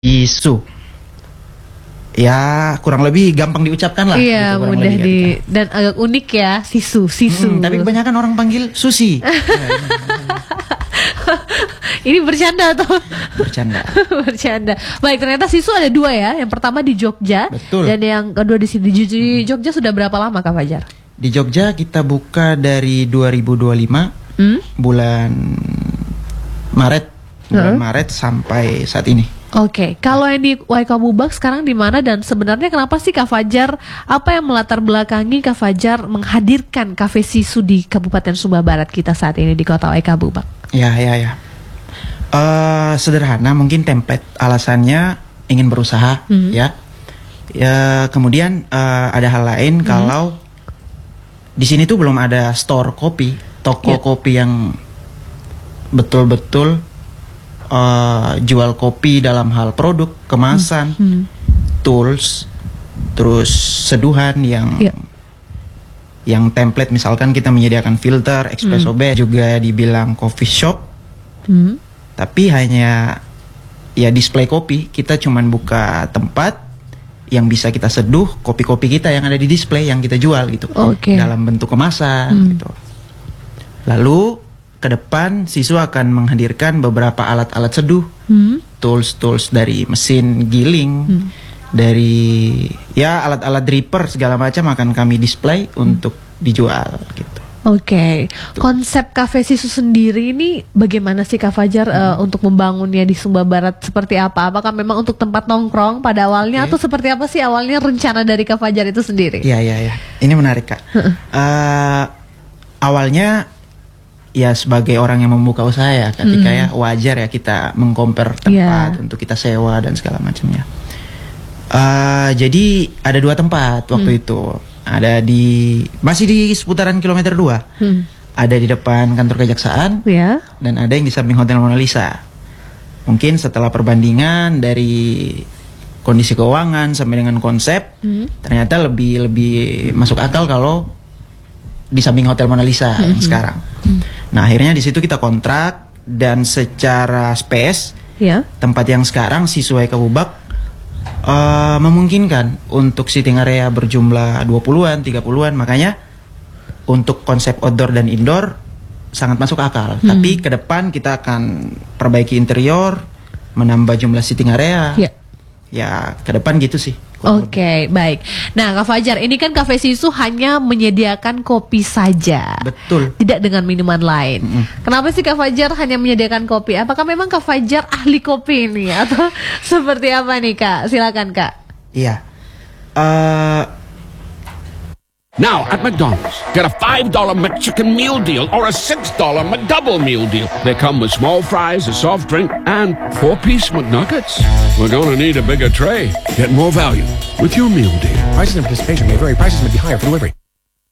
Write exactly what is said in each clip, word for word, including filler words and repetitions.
Isu. Ya kurang lebih gampang diucapkan lah. Iya, gitu, mudah lebih, di kan. dan agak unik ya, sisu, sisu. Hmm, tapi kebanyakan orang panggil Susi. Ini bercanda atau Bercanda. bercanda. Baik, ternyata sisu ada dua ya. Yang pertama di Jogja. Betul. Dan yang kedua di sini di Jogja sudah berapa lama Kak Fajar? Di Jogja kita buka dari dua ribu dua puluh lima hmm? bulan Maret, bulan uh-huh. Maret sampai saat ini. Oke, okay. Kalau yang di Waikabubak sekarang di mana dan sebenarnya kenapa sih Kak Fajar, apa yang melatar belakangi Kak Fajar menghadirkan kafe sisu di Kabupaten Sumba Barat kita saat ini di Kota Waikabubak? Ya, ya, ya. Uh, sederhana, mungkin template alasannya ingin berusaha, hmm. ya. Ya, kemudian uh, ada hal lain hmm. kalau di sini tuh belum ada store kopi, toko yeah. kopi yang betul-betul uh, jual kopi dalam hal produk, kemasan, hmm. tools, terus seduhan yang yeah. yang template, misalkan kita menyediakan filter, espresso hmm. bag, juga dibilang coffee shop, hmm. tapi hanya ya display kopi. Kita cuman buka tempat yang bisa kita seduh kopi-kopi kita yang ada di display yang kita jual gitu, okay. dalam bentuk kemasan hmm. gitu. Lalu ke depan Sisu akan menghadirkan beberapa alat-alat seduh, hmm. tools-tools dari mesin giling, hmm. dari ya alat-alat dripper segala macam akan kami display hmm. untuk dijual gitu. Oke, okay. Konsep Cafe Sisu sendiri ini bagaimana sih Kak Fajar hmm. uh, untuk membangunnya di Sumba Barat seperti apa? Apakah memang untuk tempat nongkrong pada awalnya okay. atau seperti apa sih awalnya rencana dari Kak Fajar itu sendiri? Iya, iya, iya. Ini menarik Kak. uh, awalnya ya sebagai orang yang membuka usaha ya, ketika hmm. ya wajar ya kita mengcompare tempat yeah. untuk kita sewa dan segala macamnya. Uh, jadi ada dua tempat waktu hmm. itu. Ada di masih di seputaran kilometer dua. Hmm. Ada di depan kantor kejaksaan. Yeah. Dan ada yang di samping Hotel Mona Lisa. Mungkin setelah perbandingan dari kondisi keuangan sampai dengan konsep, hmm. ternyata lebih lebih masuk akal kalau di samping Hotel Mona Lisa hmm. yang sekarang. Hmm. Nah, akhirnya di situ kita kontrak dan secara space, yeah. tempat yang sekarang Sisu Waikabubak Uh, memungkinkan untuk sitting area berjumlah dua puluhan, tiga puluhan. Makanya untuk konsep outdoor dan indoor sangat masuk akal. Hmm. Tapi ke depan kita akan perbaiki interior, menambah jumlah sitting area. Yeah. Ya, ke depan gitu sih. Oke, okay, baik. Nah, Kak Fajar, ini kan Cafe Sisu hanya menyediakan kopi saja. Betul. Tidak dengan minuman lain. Mm-hmm. Kenapa sih Kak Fajar hanya menyediakan kopi? Apakah memang Kak Fajar ahli kopi ini atau seperti apa nih Kak? Silakan Kak. Iya. Uh... Now at McDonald's, get a five dollar McChicken meal deal or a six dollar McDouble meal deal. They come with small fries, a soft drink, and four-piece McNuggets. We're gonna need a bigger tray. Get more value with your meal deal. Prices and participation may vary. Prices may be higher for delivery.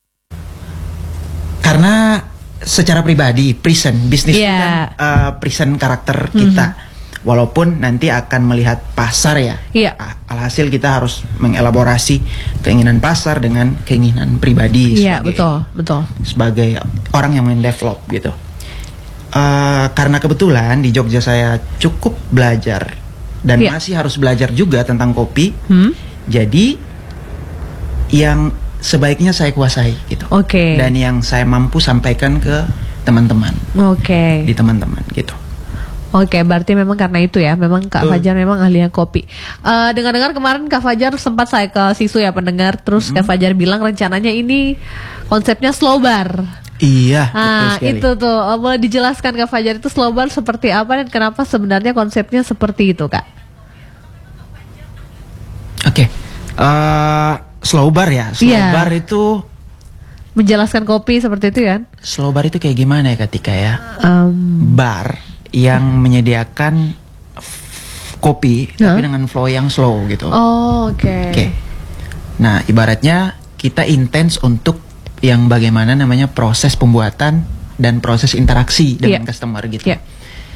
Karena secara pribadi, present, bisnis yeah. kan uh, present karakter kita. Mm-hmm. Walaupun nanti akan melihat pasar ya, yeah. alhasil kita harus mengelaborasi keinginan pasar dengan keinginan pribadi yeah, sebagai, betul, betul. sebagai orang yang mendevelop gitu. Uh, karena kebetulan di Jogja saya cukup belajar dan yeah. masih harus belajar juga tentang kopi. Hmm? Jadi yang sebaiknya saya kuasai gitu. Oke. Okay. Dan yang saya mampu sampaikan ke teman-teman. Oke. Okay. Di teman-teman gitu. Oke, berarti memang karena itu ya, memang Kak uh. Fajar memang ahlinya kopi. Uh, dengar-dengar kemarin Kak Fajar sempat saya ke Sisu ya pendengar, terus mm-hmm. Kak Fajar bilang rencananya ini konsepnya slow bar. Iya. Nah, itu tuh boleh dijelaskan Kak Fajar itu slow bar seperti apa dan kenapa sebenarnya konsepnya seperti itu Kak? Oke, okay. uh, slow bar ya, slow yeah. bar itu menjelaskan kopi seperti itu kan? Slow bar itu kayak gimana ya ketika ya? Um, bar yang menyediakan f- kopi huh? tapi dengan flow yang slow gitu. Oh, oke. Okay. Okay. Nah, ibaratnya kita intens untuk yang bagaimana namanya proses pembuatan dan proses interaksi dengan yeah. customer gitu. Yeah.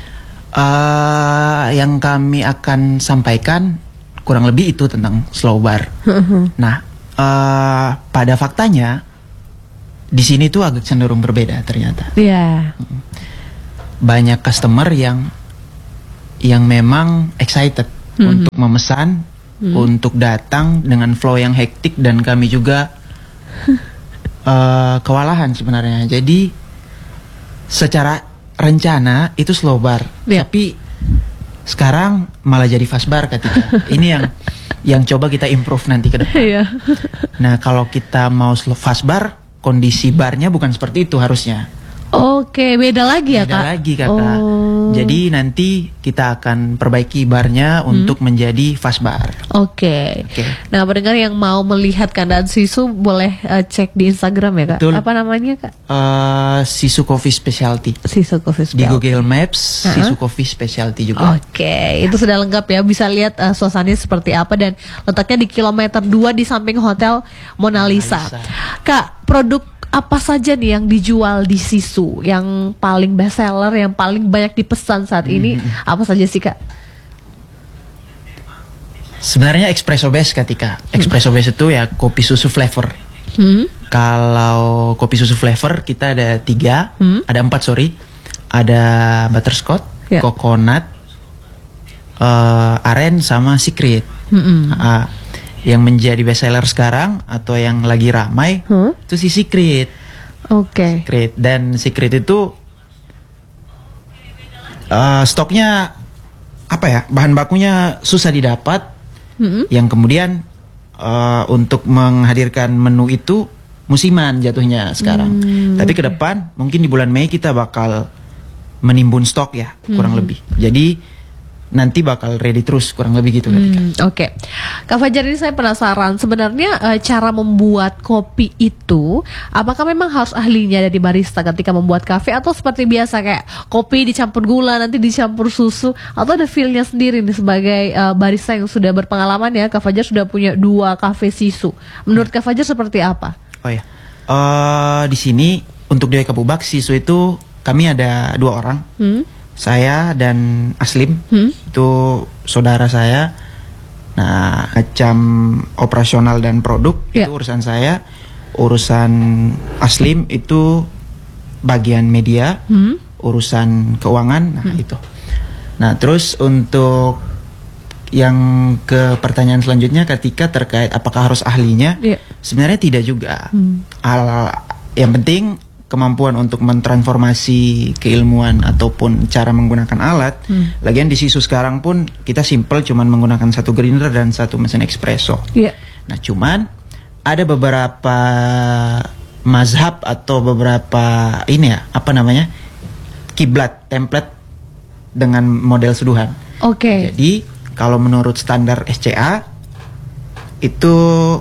Uh, yang kami akan sampaikan kurang lebih itu tentang slow bar. Nah, uh, pada faktanya di sini tuh agak cenderung berbeda ternyata. Iya. Yeah. Banyak customer yang yang memang excited Hmm. untuk memesan, hmm. untuk datang dengan flow yang hektik, dan kami juga uh, kewalahan sebenarnya. Jadi secara rencana itu slow bar, yeah. tapi sekarang malah jadi fast bar ketika ini yang yang coba kita improve nanti ke depan. Yeah. Nah, kalau kita mau slow fast bar, kondisi barnya bukan seperti itu harusnya. Oke, beda lagi ya, beda Kak? Beda lagi, Kakak. Oh. Jadi nanti kita akan perbaiki barnya hmm. untuk menjadi fast bar. Oke. Oke. Nah, pendengar yang mau melihat keadaan Sisu boleh uh, cek di Instagram ya, Kak? Betul. Apa namanya, Kak? Uh, Sisu Coffee Specialty. Sisu Coffee Specialty. Di Google Maps, uh-huh. Sisu Coffee Specialty juga. Oke, itu sudah lengkap ya. Bisa lihat uh, suasananya seperti apa, dan letaknya di kilometer dua di samping Hotel Mona Lisa. Mona Lisa. Kak, produk apa saja nih yang dijual di Sisu, yang paling best seller, yang paling banyak dipesan saat ini? Mm-hmm. Apa saja sih, Kak? Sebenarnya espresso base, ketika espresso base itu ya kopi susu flavor. Hmm. Kalau kopi susu flavor kita ada tiga, hmm. ada empat sorry, ada butterscotch, yeah. coconut, uh, aren sama secret. Hmm. Uh, yang menjadi best seller sekarang atau yang lagi ramai huh? itu si secret. Oke. Okay. Secret, dan secret itu uh, stoknya apa ya? Bahan bakunya susah didapat. Mm-hmm. Yang kemudian uh, untuk menghadirkan menu itu musiman jatuhnya sekarang. Mm, Tapi okay. ke depan mungkin di bulan Mei kita bakal menimbun stok ya, kurang mm. lebih. Jadi nanti bakal ready terus, kurang lebih gitu. Hmm, Oke, okay. Kak Fajar, ini saya penasaran sebenarnya e, cara membuat kopi itu apakah memang harus ahlinya dari barista ketika membuat kafe, atau seperti biasa kayak kopi dicampur gula nanti dicampur susu, atau ada feel-nya sendiri nih sebagai e, barista yang sudah berpengalaman ya? Kak Fajar sudah punya dua kafe Sisu. Menurut Kak Fajar seperti apa? Oh ya, uh, di sini untuk di Kapubak Sisu itu kami ada dua orang. Hmm? Saya dan Aslim, hmm? itu saudara saya. Nah, macam operasional dan produk yeah. itu urusan saya. Urusan Aslim itu bagian media, hmm? urusan keuangan. Nah, hmm. itu. Nah, terus untuk yang ke pertanyaan selanjutnya ketika terkait apakah harus ahlinya, yeah. sebenarnya tidak juga. Hmm. Al, yang penting kemampuan untuk mentransformasi keilmuan ataupun cara menggunakan alat. Hmm. Lagian di Sisu sekarang pun kita simple, cuman menggunakan satu grinder dan satu mesin espresso. Yeah. Nah, cuman ada beberapa mazhab atau beberapa ini ya, apa namanya, kiblat, template dengan model seduhan. Oke. Okay. Jadi kalau menurut standar S C A itu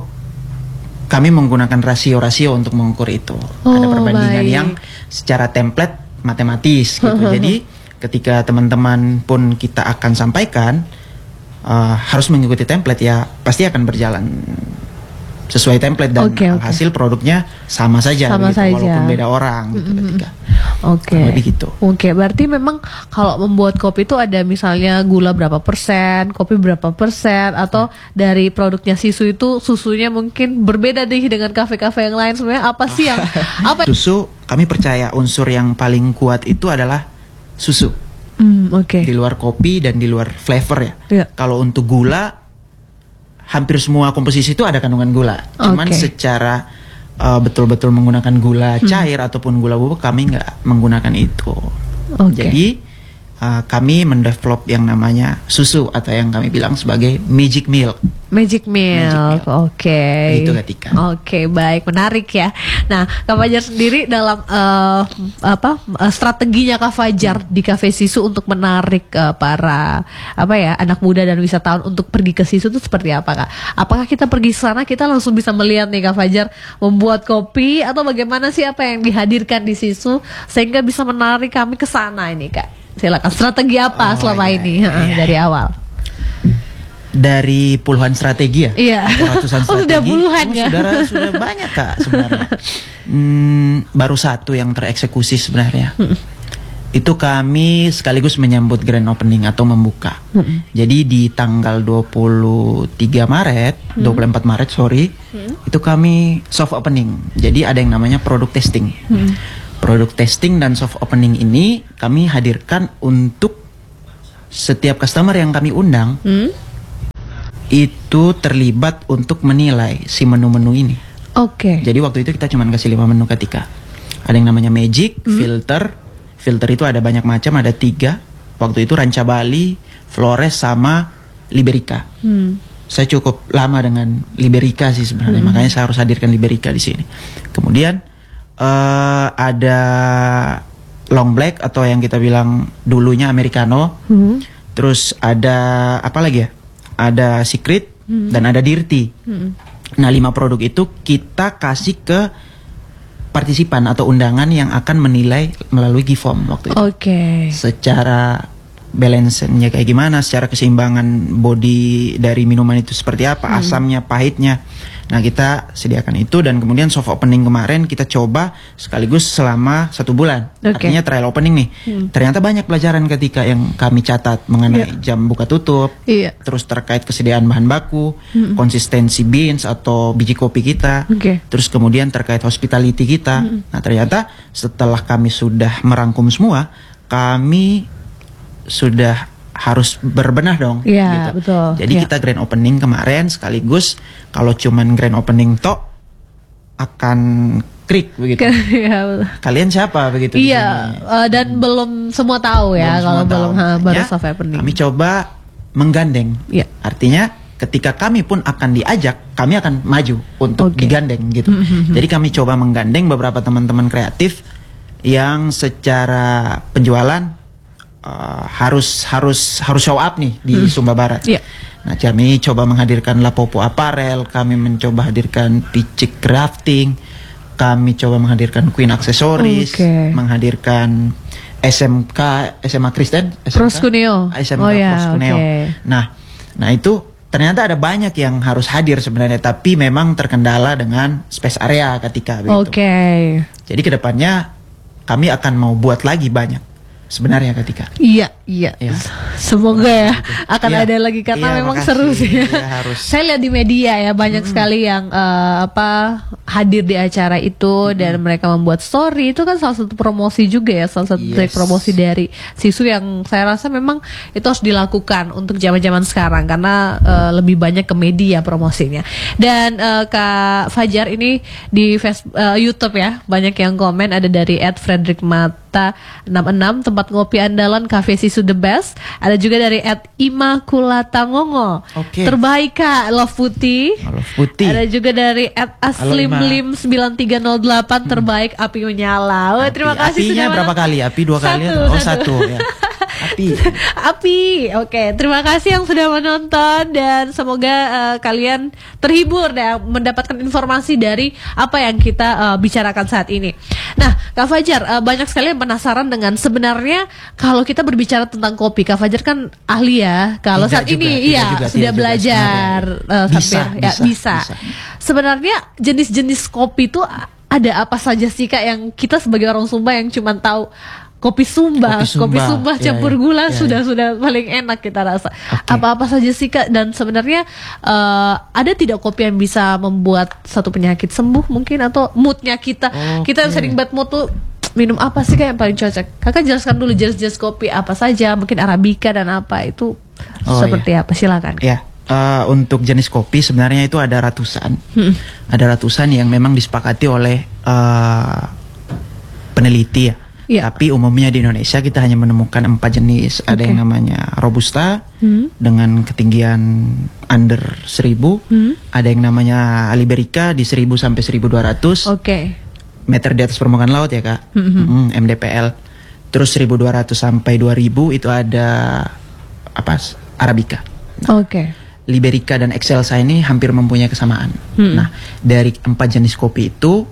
kami menggunakan rasio-rasio untuk mengukur itu. Oh, ada perbandingan baik. Yang secara template matematis gitu. Jadi ketika teman-teman pun kita akan sampaikan uh, harus mengikuti template, ya pasti akan berjalan sesuai template, dan okay, okay. hasil produknya sama saja, sama gitu, saja. walaupun beda orang gitu mm-hmm. ketika. Oke. Okay. Lebih gitu. Oke, okay, berarti memang kalau membuat kopi itu ada misalnya gula berapa persen, kopi berapa persen, atau hmm. dari produknya Sisu itu susunya mungkin berbeda deh dengan kafe-kafe yang lain. Sebenarnya apa sih yang apa? Susu, kami percaya unsur yang paling kuat itu adalah susu. Hmm, Oke. Okay. Di luar kopi dan di luar flavor ya. Yeah. Kalau untuk gula, hampir semua komposisi itu ada kandungan gula. Cuman okay. secara uh, betul-betul menggunakan gula cair hmm. ataupun gula bubuk, kami nggak menggunakan itu. Okay. Jadi uh, kami mendevelop yang namanya susu, atau yang kami bilang sebagai magic milk. Magic milk, oke. Okay. Itu ketika. Oke, okay, baik, menarik ya. Nah, Kak Fajar sendiri dalam uh, apa uh, strateginya Kak Fajar di Cafe Sisu untuk menarik uh, para apa ya anak muda dan wisatawan untuk pergi ke Sisu itu seperti apa, Kak? Apakah kita pergi ke sana kita langsung bisa melihat nih Kak Fajar membuat kopi, atau bagaimana sih apa yang dihadirkan di Sisu sehingga bisa menarik kami ke sana ini, Kak? Silakan, strategi apa oh, selama iya, ini iya. dari awal? Dari puluhan strategi ya, iya. ratusan strategi. Oh, sudah puluhan oh, ya. Sudah sudah banyak Kak sebenarnya. Hmm, baru satu yang tereksekusi sebenarnya. Hmm. Itu kami sekaligus menyambut grand opening atau membuka. Hmm. Jadi di tanggal dua puluh tiga Maret, hmm. dua puluh empat Maret sorry, hmm. itu kami soft opening. Jadi ada yang namanya produk testing. Hmm. Produk testing dan soft opening ini kami hadirkan untuk setiap customer yang kami undang Hmm? itu terlibat untuk menilai si menu-menu ini. Oke. Jadi waktu itu kita cuma kasih lima menu ketika. Ada yang namanya Magic, Hmm? Filter. Filter itu ada banyak macam, ada tiga. Waktu itu Ranca Bali, Flores, sama Liberica. Hmm. Saya cukup lama dengan Liberica sih sebenarnya, Hmm. makanya saya harus hadirkan Liberica di sini. Kemudian eh, ada Long Black atau yang kita bilang dulunya Americano. Hmm. Terus ada apa lagi ya? Ada Secret Hmm. dan ada Dirty. Hmm. Nah, lima produk itu kita kasih ke partisipan atau undangan yang akan menilai melalui Giveform waktu itu. Oke. Secara balance-nya kayak gimana, secara keseimbangan body dari minuman itu seperti apa, asamnya, pahitnya. Nah, kita sediakan itu dan kemudian soft opening kemarin kita coba sekaligus selama satu bulan. Oke. Artinya trial opening nih. Hmm. Ternyata banyak pelajaran ketika yang kami catat mengenai Iya. jam buka tutup, Iya. terus terkait kesediaan bahan baku, Hmm. konsistensi beans atau biji kopi kita, Oke. terus kemudian terkait hospitality kita. Nah, ternyata setelah kami sudah merangkum semua, kami sudah harus berbenah dong. Iya, betul. Jadi Iya. kita grand opening kemarin sekaligus kalau cuman grand opening tok akan krik begitu. Iya, betul. Kalian siapa begitu? di Iya, sini? eh, dan belum semua tahu ya Belum kalau semua belum tahu. ha, baru Ya, soft opening. Kami coba menggandeng. Iya. Artinya ketika kami pun akan diajak, kami akan maju untuk Oke. digandeng gitu. Jadi kami coba menggandeng beberapa teman-teman kreatif yang secara penjualan uh, harus harus harus show up nih di Sumba Barat. Iya. Nah, kami coba menghadirkan Lapopo Apparel, kami mencoba hadirkan Picik Crafting, kami coba menghadirkan Queen Accessories, Oke. menghadirkan S M K, S M A Kristen, S M K? Proskuneo. S M K Oh ya, Proskuneo. oke. Nah, nah itu ternyata ada banyak yang harus hadir sebenarnya, tapi memang terkendala dengan space area ketika begitu. Oke. Jadi kedepannya kami akan mau buat lagi banyak sebenarnya ketika. Iya, iya. Iya. Semoga ya akan Iya. ada lagi karena Iya, memang makasih. seru sih. Iya, harus. Saya lihat di media ya banyak sekali yang eh, apa hadir di acara itu dan mereka membuat story. Itu kan salah satu promosi juga ya, salah satu trik Yes. promosi dari Sisu yang saya rasa memang itu harus dilakukan untuk zaman-zaman sekarang karena eh, lebih banyak ke media promosinya. Dan eh, Kak Fajar ini di Facebook, eh, YouTube ya banyak yang komen, ada dari at Frederick Mata enam enam, tempat ngopi andalan Cafe Sisu the best. Ada juga dari at Imakulata Ngongo, Oke. terbaik Kak, love putih. Love putih. Ada juga dari at Halo, Ima. Aslimlim sembilan tiga nol delapan, terbaik api menyala. Wah, terima Api- kasih Apinya sudah berapa menonton. kali? Api dua kali? Satu, Oh, satu. satu ya. Api. Api, oke. Terima kasih yang sudah menonton dan semoga eh, kalian terhibur dan mendapatkan informasi dari apa yang kita eh, bicarakan saat ini. Nah, Kak Fajar, eh, banyak sekali yang penasaran dengan sebenarnya kalau kita berbicara tentang kopi, Kak Fajar kan ahli ya. Kalau Tidak saat juga, ini, tidak iya juga, sudah tidak juga belajar sebenarnya. eh, Bisa, hampir, ya bisa, bisa. bisa. Sebenarnya jenis-jenis kopi itu ada apa saja sih Kak yang kita sebagai orang Sumba yang cuma tahu kopi Sumba, Kopi kopi Sumba, Sumba, ya, campur ya, gula ya, sudah ya. sudah paling enak kita rasa. Oke. Apa-apa saja sih Kak, dan sebenarnya eh, ada tidak kopi yang bisa membuat satu penyakit sembuh mungkin, atau moodnya kita Oke. kita yang sering bad mood tuh minum apa sih Kak yang paling cocok? Kakak jelaskan dulu jenis-jenis kopi apa saja, mungkin Arabica dan apa itu Oh, seperti apa, silakan. Ya, eh, untuk jenis kopi sebenarnya itu ada ratusan. Hmm. Ada ratusan yang memang disepakati oleh eh, peneliti ya. Iya. Tapi umumnya di Indonesia kita hanya menemukan empat jenis. Ada Oke. yang namanya Robusta Hmm. dengan ketinggian under seribu. Hmm. Ada yang namanya Liberica di seribu sampai seribu dua ratus Oke. meter di atas permukaan laut ya Kak. Hmm. Mm, M D P L. Terus seribu dua ratus sampai dua ribu itu ada apa? Arabica. Oke. Liberica dan Excelsa ini hampir mempunyai kesamaan. Hmm. Nah, dari empat jenis kopi itu,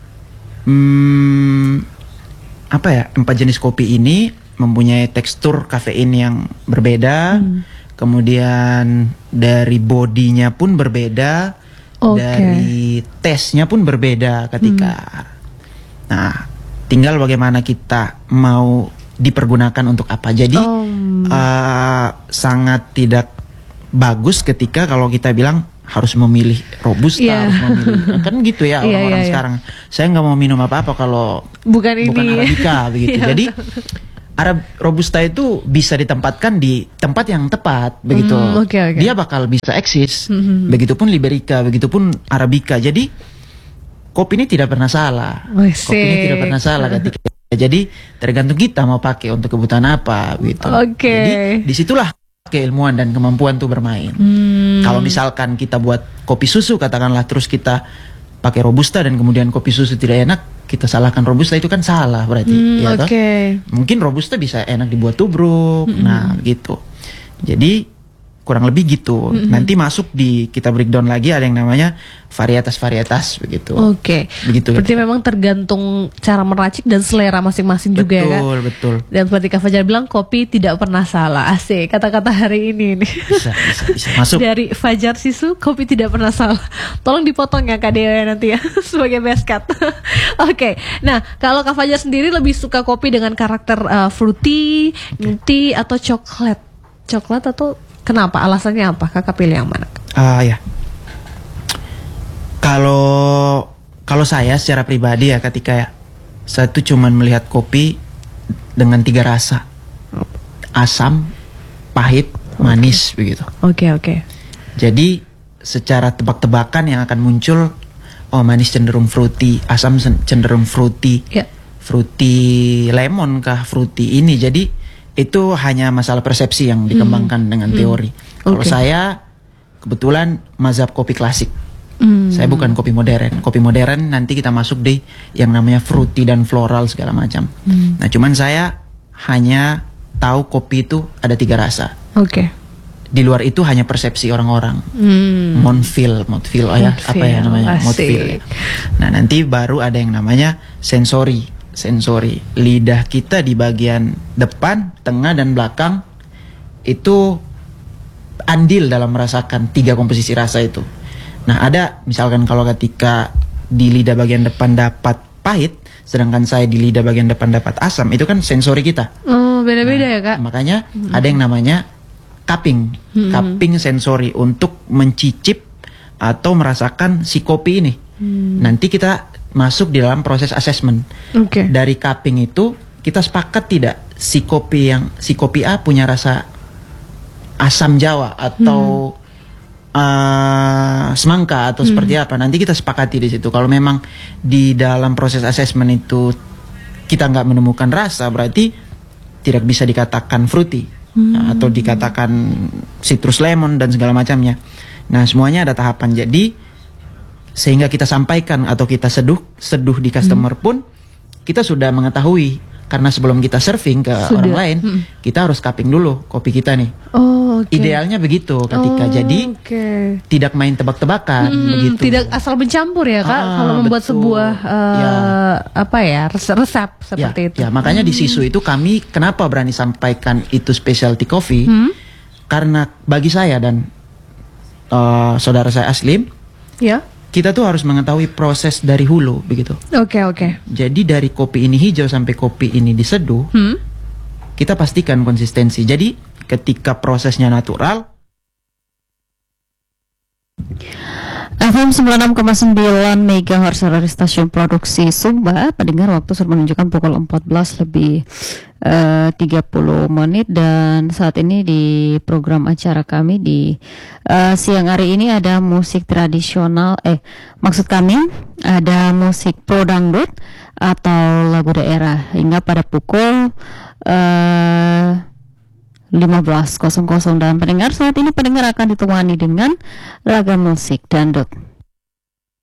hmm, apa ya? Empat jenis kopi ini mempunyai tekstur kafein yang berbeda. Hmm. Kemudian dari bodinya pun berbeda, Oke. dari tesnya pun berbeda ketika. Hmm. Nah, tinggal bagaimana kita mau dipergunakan untuk apa. Jadi Um. eh, sangat tidak bagus ketika kalau kita bilang harus memilih robusta, Iya. harus memilih kan gitu ya Iya, orang-orang iya, iya. sekarang. Saya nggak mau minum apa-apa kalau Bukan ini. bukan Arabica begitu. Iya. Jadi Arab Robusta itu bisa ditempatkan di tempat yang tepat begitu. Hmm, okay, okay. Dia bakal bisa eksis. Hmm. Begitupun Liberica, begitupun Arabica. Jadi kopi ini tidak pernah salah. Oh, kopi ini tidak pernah salah ketika. Jadi tergantung kita mau pakai untuk kebutuhan apa gitu. Oke. Okay. Jadi disitulah keilmuan dan kemampuan tuh bermain. Hmm. Kalau misalkan kita buat kopi susu katakanlah terus kita pakai Robusta dan kemudian kopi susu tidak enak, kita salahkan Robusta, itu kan salah berarti. Hmm, ya Oke. Okay. Mungkin Robusta bisa enak dibuat tubruk. Hmm. Nah gitu. Jadi kurang lebih gitu. Mm-hmm. Nanti masuk di kita breakdown lagi ada yang namanya varietas-varietas begitu. Oke. Okay. Begitu. Berarti gitu. Memang tergantung cara meracik dan selera masing-masing juga ya kan. Betul, betul. Dan seperti Kak Fajar bilang kopi tidak pernah salah. Asik kata-kata hari ini nih. Bisa, bisa, bisa masuk. Dari Fajar Sisu kopi tidak pernah salah. Tolong dipotong ya Kak Deo ya nanti ya sebagai best cut. Oke. Okay. Nah, kalau Kak Fajar sendiri lebih suka kopi dengan karakter uh, fruity, nutty atau coklat? Coklat atau kenapa? Alasannya apa? Kakak pilih yang mana? Ah uh, ya. Kalau kalau saya secara pribadi ya ketika ya saya tuh cuman melihat kopi dengan tiga rasa. Asam, pahit, manis okay. begitu. Oke, okay, oke. Okay. Jadi secara tebak-tebakan yang akan muncul, oh manis cenderung fruity, asam cenderung fruity. Yeah. Fruity lemon kah, fruity ini. Jadi itu hanya masalah persepsi yang dikembangkan hmm. dengan teori. Hmm. Kalau okay. saya kebetulan mazhab kopi klasik. Hmm. Saya bukan kopi modern. Kopi modern nanti kita masuk deh yang namanya fruity dan floral segala macam. Hmm. Nah, cuman saya hanya tahu kopi itu ada tiga rasa. Oke. Okay. Di luar itu hanya persepsi orang-orang. Hmm. Monfil, monfil, oh ya, apa ya namanya? Monfil. Nah, nanti baru ada yang namanya sensori. Sensori, lidah kita di bagian depan, tengah dan belakang itu andil dalam merasakan tiga komposisi rasa itu. Nah ada misalkan kalau ketika di lidah bagian depan dapat pahit, sedangkan saya di lidah bagian depan dapat asam, itu kan sensori kita. Oh beda-beda nah, ya Kak. Makanya hmm. ada yang namanya cupping, hmm. cupping sensori untuk mencicip atau merasakan si kopi ini. Hmm. Nanti kita masuk di dalam proses assessment. Okay. Dari cupping itu kita sepakat tidak si kopi yang si kopi A punya rasa asam Jawa atau hmm. uh, semangka atau hmm. seperti apa. Nanti kita sepakati di situ. Kalau memang di dalam proses assessment itu kita nggak menemukan rasa, berarti tidak bisa dikatakan fruity hmm. atau dikatakan citrus lemon dan segala macamnya. Nah semuanya ada tahapan. Jadi sehingga kita sampaikan atau kita seduh seduh di customer hmm. pun kita sudah mengetahui, karena sebelum kita serving ke sudah. orang lain hmm. kita harus cupping dulu kopi kita nih. Oh, okay. Idealnya begitu ketika oh, jadi okay. tidak main tebak-tebakan hmm, begitu. Tidak asal mencampur ya Kak ah, kalau membuat betul. sebuah uh, ya. apa ya resep, resep seperti ya, itu. Ya makanya hmm. di Sisu itu kami kenapa berani sampaikan itu specialty coffee hmm? karena bagi saya dan uh, saudara saya Aslim ya. Kita tuh harus mengetahui proses dari hulu begitu. Oke okay, oke. Okay. Jadi dari kopi ini hijau sampai kopi ini diseduh, hmm? kita pastikan konsistensi. Jadi ketika prosesnya natural. F M sembilan puluh enam koma sembilan megahertz dari stasiun produksi Sumba. Pendengar waktu sudah menunjukkan pukul empat belas lebih uh, tiga puluh menit dan saat ini di program acara kami di uh, siang hari ini ada musik tradisional eh maksud kami ada musik pro dangdut atau lagu daerah hingga pada pukul uh, lima belas dan pendengar saat ini pendengar akan ditemani dengan ragam musik dangdut.